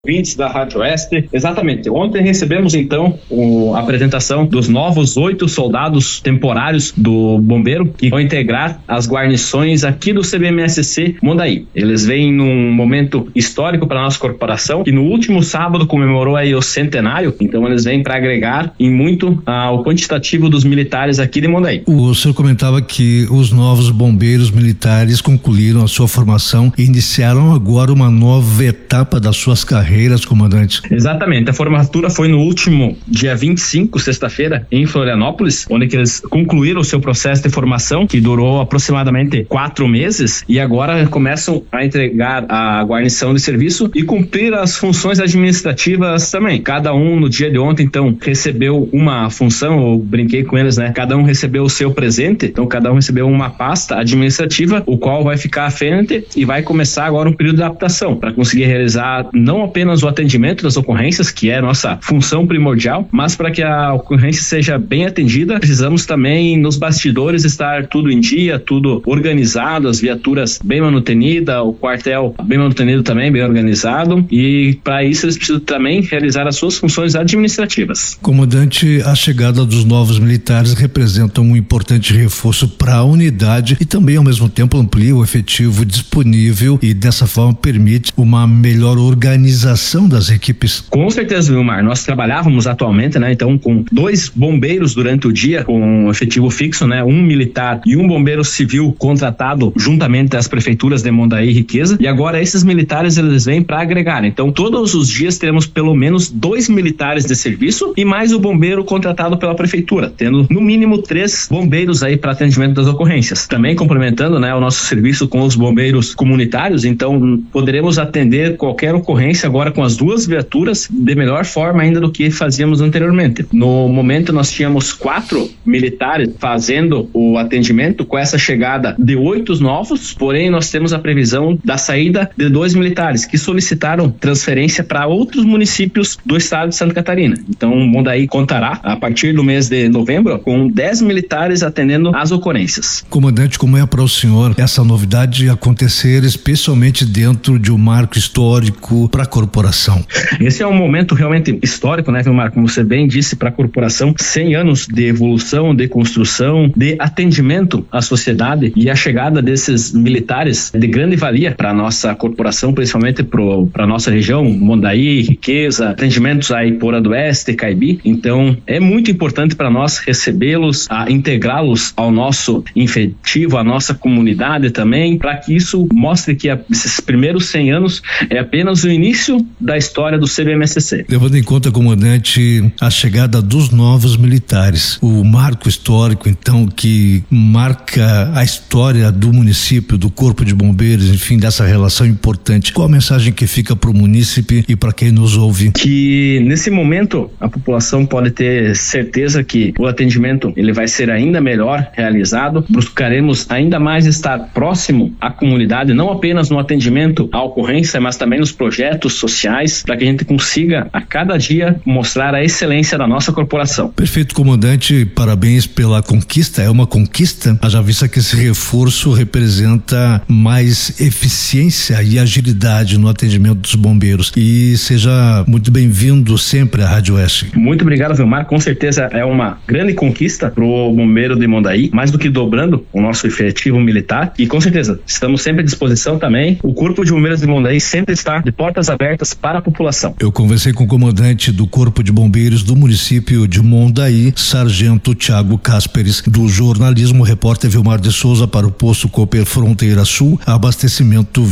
ouvintes da Rádio Oeste. Exatamente. Ontem recebemos então a apresentação dos novos 8 soldados temporários do Bombeiro que vão integrar as guarnições aqui do CBMSC Mondaí. Eles vêm num momento histórico para a nossa corporação, que no último sábado comemorou aí o centenário, então eles vêm para agregar em muito ao quantitativo dos militares aqui de Mondaí. O senhor comentava que os novos bombeiros militares concluíram a sua formação e iniciaram agora uma nova etapa das suas carreiras, comandante. Exatamente, a formatura foi no último dia 25, sexta-feira, em Florianópolis, onde eles concluíram o seu processo de formação, que durou aproximadamente 4 meses, e agora começam a entregar a guarnição de serviço e cumprir as funções administrativas também. Cada um no dia de ontem, então, recebeu uma função, eu brinquei com eles, né? Cada um recebeu o seu presente, então cada um recebeu uma pasta administrativa, o qual vai ficar à frente e vai começar agora um período de adaptação, para conseguir realizar não apenas o atendimento das ocorrências, que é a nossa função primordial, mas para que a ocorrência seja bem atendida, precisamos também nos bastidores estar tudo em dia, tudo organizado, as viaturas bem manutenidas, o quartel bem manutenido também, bem organizado, e para isso eles precisam também realizar as suas funções administrativas. Comandante, a chegada dos novos militares representa um importante reforço para a unidade e também ao mesmo tempo amplia o efetivo disponível e dessa forma permite uma melhor organização das equipes. Com certeza, Vilmar, nós trabalhávamos atualmente, né, então com 2 bombeiros durante o dia, com um efetivo fixo, né, um militar e um bombeiro civil contratado juntamente às prefeituras de Mondaí e Riqueza, e agora esses militares eles vêm para agregar, então todos os dias teremos pelo menos 2 militares de serviço e mais o bombeiro contratado pela prefeitura, tendo no mínimo 3 bombeiros aí para atendimento das ocorrências, também complementando, né, o nosso serviço com os bombeiros comunitários, então poderemos atender qualquer ocorrência agora com as 2 viaturas de melhor forma ainda do que fazíamos anteriormente. No momento nós tínhamos 4 militares fazendo o atendimento, com essa chegada de 8 novos, porém nós temos a previsão da saída de 2 militares que solicitaram transferência para outros municípios do estado de Santa Catarina. Então Mondaí contará a partir do mês de novembro com 10 militares atendendo as ocorrências. Comandante, como é para o senhor essa novidade acontecer especialmente dentro de um marco histórico para a corporação? Esse é um momento realmente histórico, né, Vilmar? Como você bem disse, para a corporação, 100 anos de evolução, de construção, de atendimento à sociedade, e a chegada desses militares de grande valia para a nossa corporação, principalmente para a nossa região, Mondaí, Riqueza, atendimentos a Iporã do Oeste, Caibi. Então, é muito importante para nós recebê-los, integrá-los ao nosso efetivo, à nossa comunidade também, para que isso mostre que esses primeiros 100 anos é apenas o início da história do CBMSC. Levando em conta, comandante, a chegada dos novos militares, o marco histórico, então, que marca a história do município, do Corpo de Bombeiros, enfim, dessa relação importante, qual a mensagem que fica para o munícipe e para quem nos ouve? Que nesse momento a população pode ter certeza que o atendimento ele vai ser ainda melhor realizado, buscaremos ainda mais estar próximo à comunidade, não apenas no atendimento à ocorrência, mas também nos projetos sociais, para que a gente consiga a cada dia mostrar a excelência da nossa corporação. Perfeito, comandante, parabéns pela conquista, é uma conquista, haja vista que esse reforço representa mais eficiência e agilidade no atendimento dos bombeiros, e seja muito bem-vindo sempre à Rádio Oeste. Muito obrigado, Vilmar, com certeza é uma grande conquista pro bombeiro de Mondaí, mais do que dobrando o nosso efetivo militar, e com certeza estamos sempre à disposição também, o Corpo de Bombeiros de Mondaí sempre está de portas abertas para a população. Eu conversei com o comandante do Corpo de Bombeiros do município de Mondaí, Sargento Thiago Casperes, do jornalismo, repórter Vilmar de Souza para o posto Cooper Fronteira Sul, abastecimento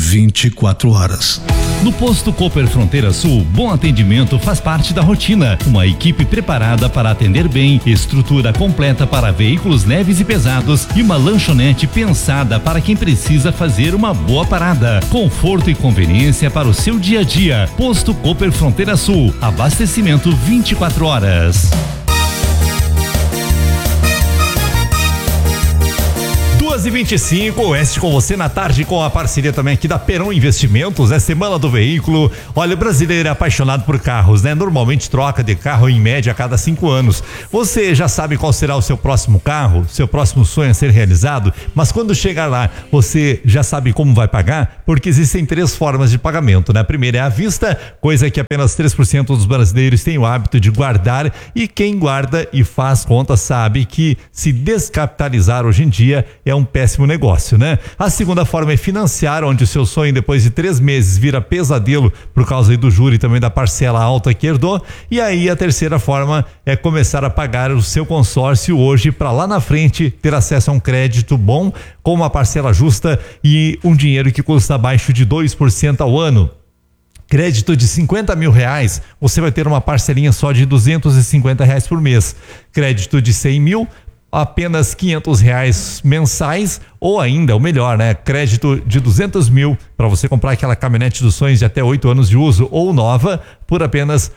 24 horas. No posto Cooper Fronteira Sul, bom atendimento faz parte da rotina. Uma equipe preparada para atender bem, estrutura completa para veículos leves e pesados e uma lanchonete pensada para quem precisa fazer uma boa parada. Conforto e conveniência para o seu dia a dia. Posto Cooper Fronteira Sul, abastecimento 24 horas. 2h25, Oeste com você na tarde, com a parceria também aqui da Peron Investimentos, Semana do Veículo. Olha, o brasileiro é apaixonado por carros, Normalmente troca de carro em média a cada 5 anos. Você já sabe qual será o seu próximo carro, seu próximo sonho a ser realizado, mas quando chegar lá, você já sabe como vai pagar? Porque existem 3 formas de pagamento, A primeira é à vista, coisa que apenas 3% dos brasileiros têm o hábito de guardar, e quem guarda e faz conta sabe que se descapitalizar hoje em dia é um péssimo negócio, A segunda forma é financiar, onde o seu sonho depois de 3 meses vira pesadelo por causa aí do juro e também da parcela alta que herdou. E aí a terceira forma é começar a pagar o seu consórcio hoje para lá na frente ter acesso a um crédito bom com uma parcela justa e um dinheiro que custa abaixo de 2% ao ano. Crédito de R$50 mil, você vai ter uma parcelinha só de R$250 por mês. Crédito de 100 mil, apenas R$500 mensais, ou ainda, o melhor, crédito de 200 mil para você comprar aquela caminhonete dos sonhos de até 8 anos de uso ou nova por apenas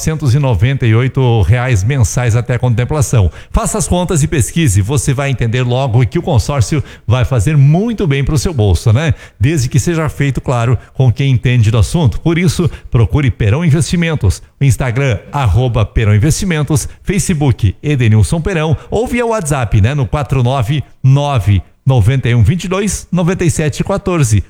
R$998 mensais até a contemplação. Faça as contas e pesquise, você vai entender logo que o consórcio vai fazer muito bem para o seu bolso, Desde que seja feito, claro, com quem entende do assunto. Por isso, procure Peron Investimentos, Instagram @Peron Investimentos, Facebook Edenilson Perão, ou via WhatsApp, no 499-9122-9714,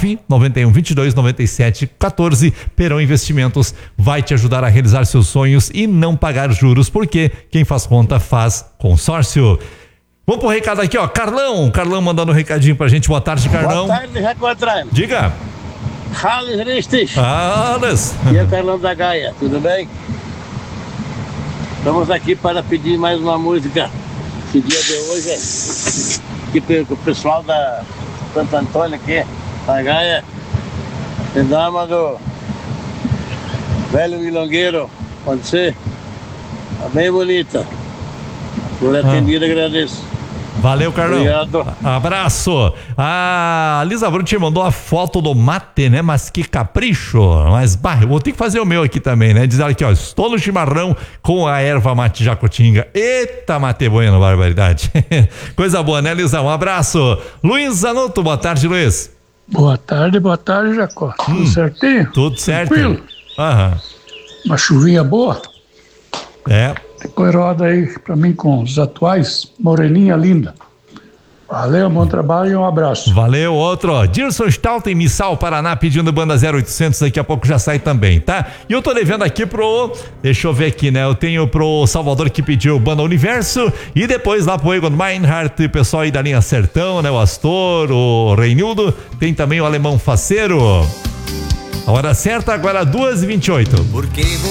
99122-9714. Peron Investimentos vai te ajudar a realizar seus sonhos e não pagar juros, porque quem faz conta faz consórcio. Vamos pro recado aqui, Carlão mandando um recadinho pra gente. Boa tarde, Carlão. Boa tarde, Jacotrano. Diga. Halles Ristes. Halles. E o Carlão da Gaia, tudo bem? Estamos aqui para pedir mais uma música. Esse dia de hoje aqui o pessoal da Santo Antônio aqui, da Gaia, em dama do velho milongueiro, pode ser? Tá bem bonita. Por atendida, agradeço. Valeu, Carlão. Obrigado. Abraço. A Lisa Brutti mandou a foto do mate, Mas que capricho. Mas, eu vou ter que fazer o meu aqui também, Diz ela aqui, estou no chimarrão com a erva mate Jacutinga. Eita, mate bueno, barbaridade. Coisa boa, Lisa? Um abraço. Luiz Zanotto, boa tarde, Luiz. Boa tarde, Jacó. Tudo certinho? Tudo certo. Tranquilo? Uma chuvinha boa? Depois roda aí pra mim com os atuais, Moreninha Linda. Valeu, bom trabalho e um abraço. Valeu, outro. Dirson Stalten, Missal, Paraná, pedindo banda 0800, daqui a pouco já sai também, E eu tô devendo aqui deixa eu ver aqui, eu tenho pro Salvador que pediu banda Universo, e depois lá pro Egon Meinhardt, o pessoal aí da linha Sertão, o Astor, o Reinildo, tem também o Alemão Faceiro. A hora certa agora 2h28.